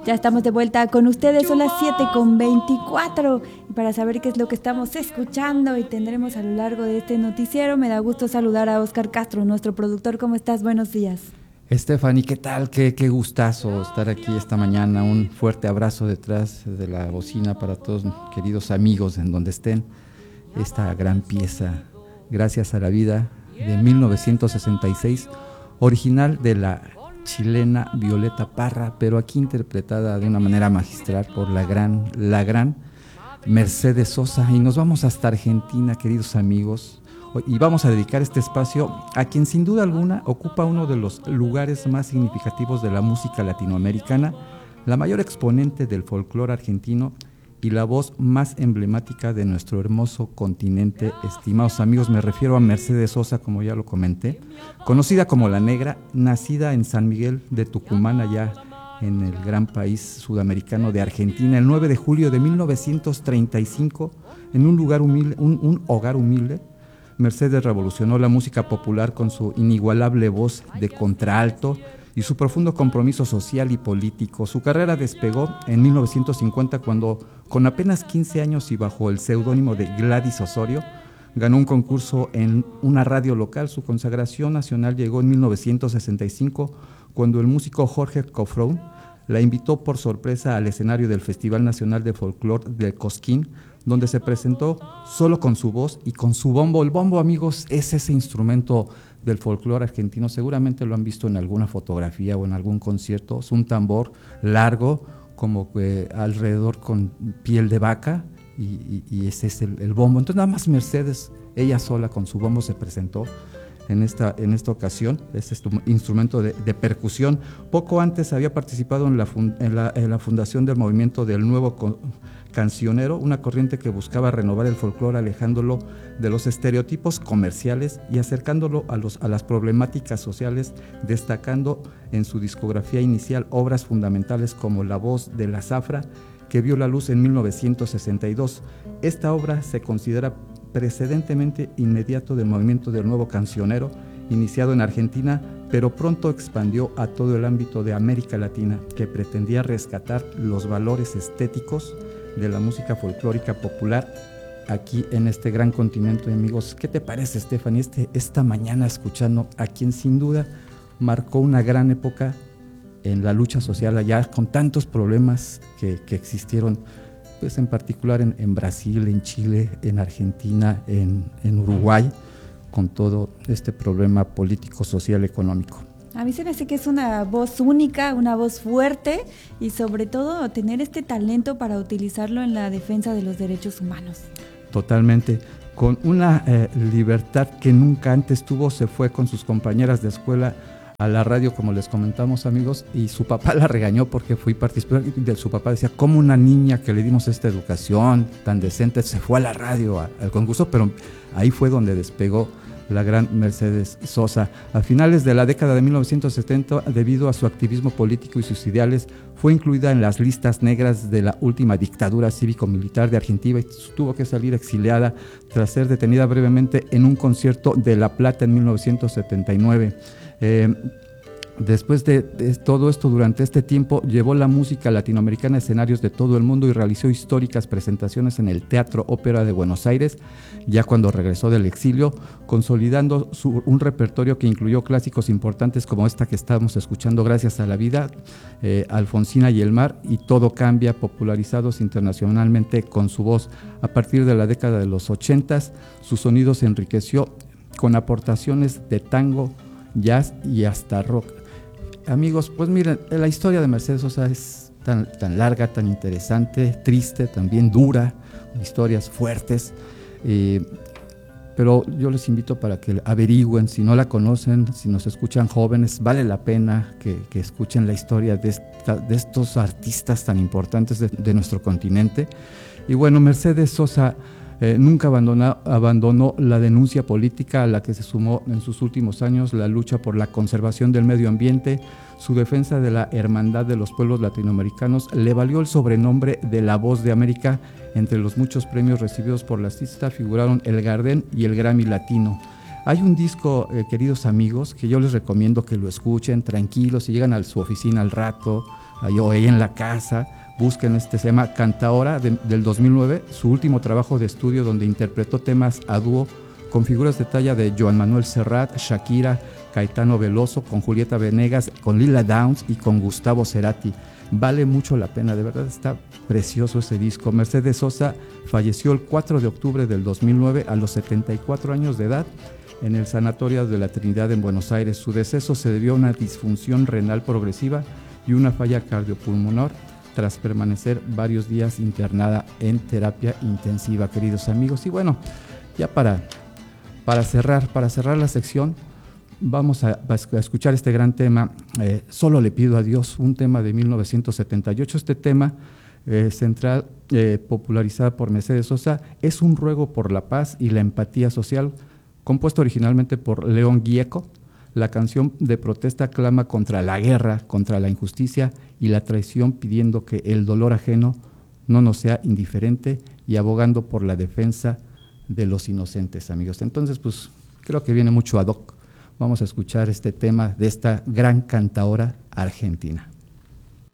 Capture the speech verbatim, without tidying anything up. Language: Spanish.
Ya estamos de vuelta con ustedes, son las siete con veinticuatro. Y para saber qué es lo que estamos escuchando y tendremos a lo largo de este noticiero, me da gusto saludar a Oscar Castro, nuestro productor. ¿Cómo estás? Buenos días. Stephanie, ¿qué tal? Qué, qué gustazo estar aquí esta mañana. Un fuerte abrazo detrás de la bocina para todos queridos amigos en donde estén. Esta gran pieza, Gracias a la Vida, de mil novecientos sesenta y seis, original de la chilena Violeta Parra, pero aquí interpretada de una manera magistral por la gran, la gran Mercedes Sosa. Y nos vamos hasta Argentina, queridos amigos, y vamos a dedicar este espacio a quien sin duda alguna ocupa uno de los lugares más significativos de la música latinoamericana, la mayor exponente del folclore argentino y la voz más emblemática de nuestro hermoso continente. Estimados amigos, me refiero a Mercedes Sosa, como ya lo comenté, conocida como La Negra, nacida en San Miguel de Tucumán, allá en el gran país sudamericano de Argentina, el nueve de julio de mil novecientos treinta y cinco, en un lugar humilde, un, un hogar humilde. Mercedes revolucionó la música popular con su inigualable voz de contralto y su profundo compromiso social y político. Su carrera despegó en mil novecientos cincuenta cuando, con apenas quince años y bajo el seudónimo de Gladys Osorio, ganó un concurso en una radio local. Su consagración nacional llegó en mil novecientos sesenta y cinco, cuando el músico Jorge Cofrón la invitó por sorpresa al escenario del Festival Nacional de Folclore de Cosquín, donde se presentó solo con su voz y con su bombo. El bombo, amigos, es ese instrumento del folclore argentino, seguramente lo han visto en alguna fotografía o en algún concierto. Es un tambor largo, como eh, alrededor con piel de vaca, y, y, y ese es el, el bombo. Entonces nada más Mercedes, ella sola con su bombo, se presentó en esta, en esta ocasión. Es este instrumento de, de percusión. Poco antes había participado en la, fun, en, la, en la fundación del movimiento del Nuevo Con, Cancionero, una corriente que buscaba renovar el folclore alejándolo de los estereotipos comerciales y acercándolo a, los, a las problemáticas sociales, destacando en su discografía inicial obras fundamentales como La Voz de la Zafra, que vio la luz en mil novecientos sesenta y dos. Esta obra se considera precedentemente inmediato del movimiento del Nuevo Cancionero, iniciado en Argentina, pero pronto expandió a todo el ámbito de América Latina, que pretendía rescatar los valores estéticos de la música folclórica popular aquí en este gran continente. Amigos, ¿qué te parece, Stephanie, este, esta mañana escuchando a quien sin duda marcó una gran época en la lucha social allá, con tantos problemas que, que existieron, pues en particular en, en Brasil, en Chile, en Argentina, en, en Uruguay, con todo este problema político, social, económico? A mí se me hace que es una voz única, una voz fuerte y sobre todo tener este talento para utilizarlo en la defensa de los derechos humanos. Totalmente, con una eh, libertad que nunca antes tuvo. Se fue con sus compañeras de escuela a la radio, como les comentamos, amigos, y su papá la regañó porque fui participar. De su papá decía, ¿cómo una niña que le dimos esta educación tan decente se fue a la radio, a, al concurso? Pero ahí fue donde despegó la gran Mercedes Sosa. A finales de la década de mil novecientos setenta, debido a su activismo político y sus ideales, fue incluida en las listas negras de la última dictadura cívico-militar de Argentina y tuvo que salir exiliada tras ser detenida brevemente en un concierto de La Plata en mil novecientos setenta y nueve. Eh, Después de, de todo esto, durante este tiempo, llevó la música latinoamericana a escenarios de todo el mundo y realizó históricas presentaciones en el Teatro Ópera de Buenos Aires, ya cuando regresó del exilio, consolidando su, un repertorio que incluyó clásicos importantes como esta que estamos escuchando, Gracias a la Vida, eh, Alfonsina y el Mar, y Todo Cambia, popularizados internacionalmente con su voz. A partir de la década de los ochentas, su sonido se enriqueció con aportaciones de tango, jazz y hasta rock. Amigos, pues miren, la historia de Mercedes Sosa es tan, tan larga, tan interesante, triste, también dura, historias fuertes, eh, pero yo les invito para que averigüen, si no la conocen, si nos escuchan jóvenes, vale la pena que, que escuchen la historia de, esta, de estos artistas tan importantes de, de nuestro continente. Y bueno, Mercedes Sosa Eh, nunca abandonó, abandonó la denuncia política, a la que se sumó en sus últimos años la lucha por la conservación del medio ambiente. Su defensa de la hermandad de los pueblos latinoamericanos le valió el sobrenombre de La Voz de América. Entre los muchos premios recibidos por la artista figuraron el Gardén y el Grammy Latino. Hay un disco, eh, queridos amigos, que yo les recomiendo que lo escuchen tranquilos, si llegan a su oficina al rato, ahí, o ahí en la casa, busquen este, se llama Cantaora de, del dos mil nueve, su último trabajo de estudio donde interpretó temas a dúo con figuras de talla de Joan Manuel Serrat, Shakira, Caetano Veloso, con Julieta Venegas, con Lila Downs y con Gustavo Cerati. Vale mucho la pena, de verdad está precioso ese disco. Mercedes Sosa falleció el cuatro de octubre del dos mil nueve a los setenta y cuatro años de edad en el Sanatorio de la Trinidad en Buenos Aires. Su deceso se debió a una disfunción renal progresiva y una falla cardiopulmonar tras permanecer varios días internada en terapia intensiva, queridos amigos. Y bueno, ya para, para cerrar, para cerrar la sección, vamos a, a escuchar este gran tema, eh, Solo le pido a Dios, un tema de mil novecientos setenta y ocho. Este tema eh, central, eh, popularizada por Mercedes Sosa, es un ruego por la paz y la empatía social, compuesto originalmente por León Gieco. La canción de protesta clama contra la guerra, contra la injusticia y la traición, pidiendo que el dolor ajeno no nos sea indiferente y abogando por la defensa de los inocentes, amigos. Entonces, pues, creo que viene mucho ad hoc. Vamos a escuchar este tema de esta gran cantaora argentina.